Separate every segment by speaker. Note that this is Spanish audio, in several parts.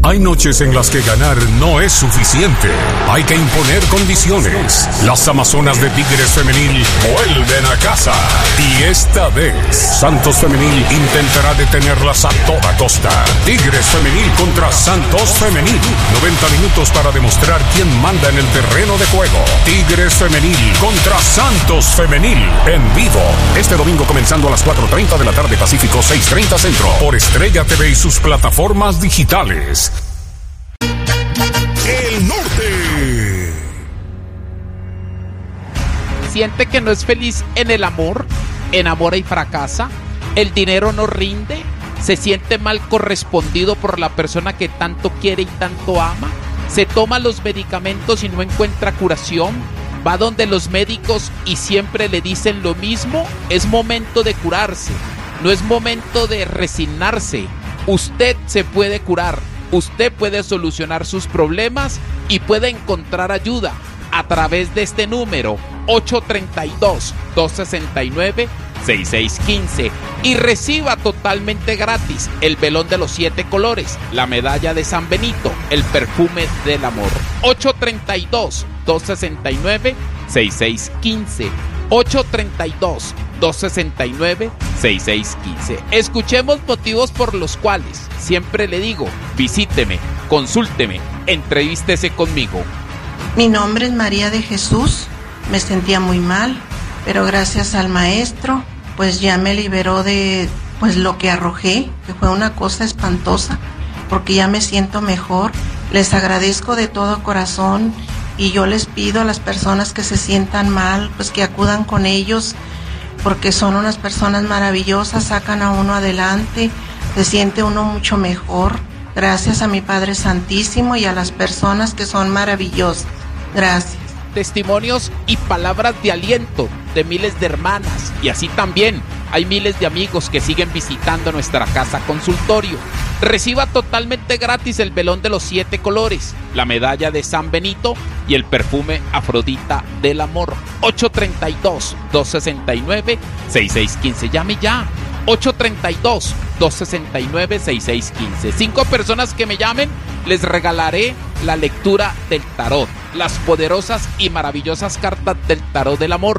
Speaker 1: Hay noches en las que ganar no es suficiente. Hay que imponer condiciones. Las Amazonas de Tigres Femenil vuelven a casa. Y esta vez, Santos Femenil intentará detenerlas a toda costa. Tigres Femenil contra Santos Femenil. 90 minutos para demostrar quién manda en el terreno de juego. Tigres Femenil contra Santos Femenil. En vivo. Este domingo comenzando a las 4:30 de la tarde Pacífico, 6:30 Centro. Por Estrella TV y sus plataformas digitales. El Norte.
Speaker 2: ¿Siente que no es feliz en el amor? ¿Enamora y fracasa? ¿El dinero no rinde? ¿Se siente mal correspondido por la persona que tanto quiere y tanto ama? ¿Se toma los medicamentos y no encuentra curación? ¿Va donde los médicos y siempre le dicen lo mismo? Es momento de curarse, no es momento de resignarse. Usted se puede curar. Usted puede solucionar sus problemas y puede encontrar ayuda a través de este número 832-269-6615 y reciba totalmente gratis el velón de los 7 colores, la medalla de San Benito, el perfume del amor. 832-269-6615 832-269-6615. Escuchemos motivos por los cuales siempre le digo, visíteme, consúlteme, entrevístese conmigo.
Speaker 3: Mi nombre es María de Jesús. Me sentía muy mal, pero gracias al maestro, pues ya me liberó de lo que arrojé, que fue una cosa espantosa, porque ya me siento mejor. Les agradezco de todo corazón. Y yo les pido a las personas que se sientan mal, pues que acudan con ellos, porque son unas personas maravillosas, sacan a uno adelante, se siente uno mucho mejor. Gracias a mi Padre Santísimo y a las personas que son maravillosas. Gracias.
Speaker 2: Testimonios y palabras de aliento de miles de hermanas, y así también hay miles de amigos que siguen visitando nuestra casa consultorio. Reciba totalmente gratis el velón de los 7 colores, la medalla de San Benito y el perfume Afrodita del amor. 832-269-6615. Llame ya. 832-269-6615. 5 personas que me llamen, les regalaré la lectura del tarot, las poderosas y maravillosas cartas del tarot del amor.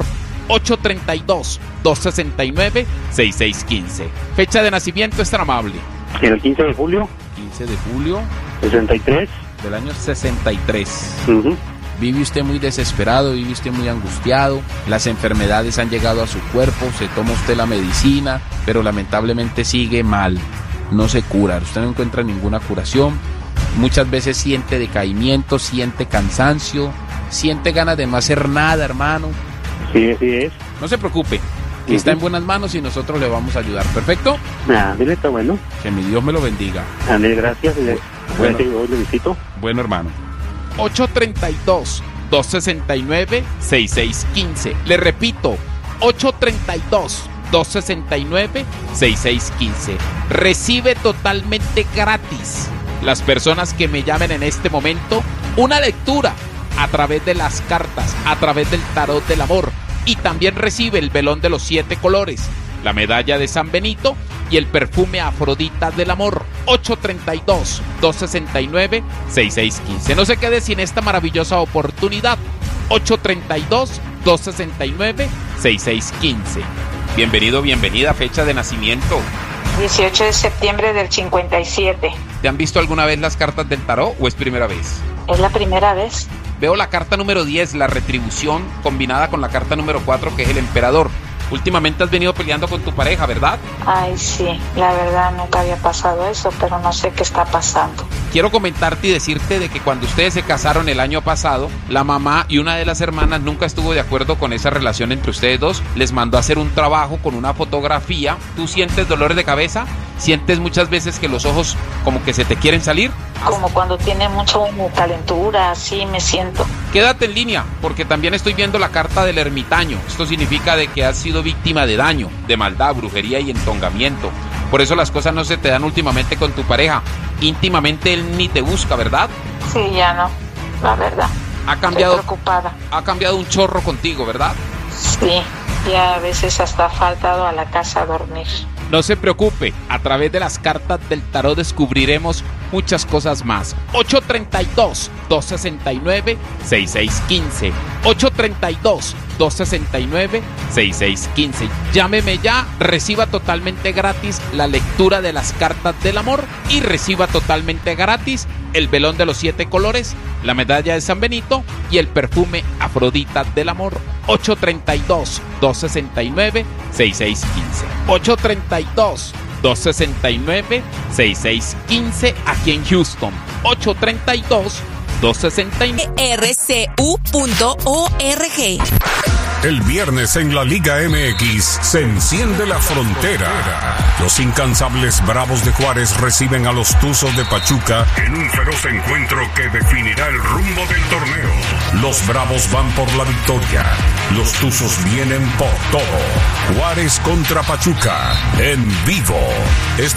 Speaker 2: 832-269-6615. Fecha de nacimiento es tan amable.
Speaker 4: El 15 de julio.
Speaker 2: 15 de julio.
Speaker 4: 63.
Speaker 2: Del año 63.
Speaker 4: Uh-huh.
Speaker 2: Vive usted muy desesperado, vive usted muy angustiado, las enfermedades han llegado a su cuerpo, se toma usted la medicina, pero lamentablemente sigue mal, no se cura, usted no encuentra ninguna curación, muchas veces siente decaimiento, siente cansancio, siente ganas de no hacer nada, hermano.
Speaker 4: Sí, así es.
Speaker 2: No se preocupe, que está en buenas manos y nosotros le vamos a ayudar, ¿perfecto?
Speaker 4: Dile, está bueno.
Speaker 2: Que mi Dios me lo bendiga.
Speaker 4: Dile, gracias.
Speaker 2: Bueno,
Speaker 4: hoy le visito.
Speaker 2: Bueno, hermano. 832-269-6615. Le repito, 832-269-6615. Recibe totalmente gratis, las personas que me llamen en este momento, una lectura a través de las cartas, a través del tarot del amor, y también recibe el velón de los 7 colores, la medalla de San Benito y el perfume Afrodita del amor. 832-269-6615. No se quede sin esta maravillosa oportunidad. 832-269-6615. Bienvenido, bienvenida. Fecha de nacimiento.
Speaker 5: 18 de septiembre del 57.
Speaker 2: ¿Te han visto alguna vez las cartas del tarot o es primera vez?
Speaker 5: Es la primera vez.
Speaker 2: Veo la carta número 10, la retribución, combinada con la carta número 4, que es el emperador. Últimamente has venido peleando con tu pareja, ¿verdad?
Speaker 5: Ay, sí, la verdad nunca había pasado eso, pero no sé qué está pasando.
Speaker 2: Quiero comentarte y decirte de que cuando ustedes se casaron el año pasado, la mamá y una de las hermanas nunca estuvo de acuerdo con esa relación entre ustedes dos. Les mandó a hacer un trabajo con una fotografía. ¿Tú sientes dolores de cabeza? ¿Sientes muchas veces que los ojos como que se te quieren salir?
Speaker 5: Como cuando tiene mucha calentura, así me siento.
Speaker 2: Quédate en línea, porque también estoy viendo la carta del ermitaño. Esto significa de que has sido víctima de daño, de maldad, brujería y entongamiento. Por eso las cosas no se te dan últimamente con tu pareja. Íntimamente él ni te busca, ¿verdad?
Speaker 5: Sí, ya no, la verdad. Estoy preocupada.
Speaker 2: Ha cambiado un chorro contigo, ¿verdad?
Speaker 5: Sí, ya a veces hasta ha faltado a la casa a dormir.
Speaker 2: No se preocupe, a través de las cartas del tarot descubriremos muchas cosas más. 832-269-6615. 832-269-6615. Llámeme ya, reciba totalmente gratis la lectura de las cartas del amor y reciba totalmente gratis el velón de los 7 colores, la medalla de San Benito y el perfume Afrodita del amor. 832-269-6615. 832-269-6615 aquí en Houston. 832-269.
Speaker 6: rcu.org.
Speaker 1: El viernes en la Liga MX se enciende la frontera. Los incansables Bravos de Juárez reciben a los Tuzos de Pachuca en un feroz encuentro que definirá el rumbo del torneo. Los Bravos van por la victoria. Los Tuzos vienen por todo. Juárez contra Pachuca en vivo.